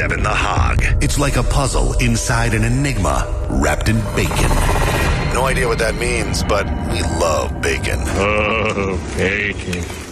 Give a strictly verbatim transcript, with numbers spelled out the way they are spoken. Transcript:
ninety-seven The Hog. It's like a puzzle inside an enigma wrapped in bacon. No idea what that means, but we love bacon. Oh, bacon.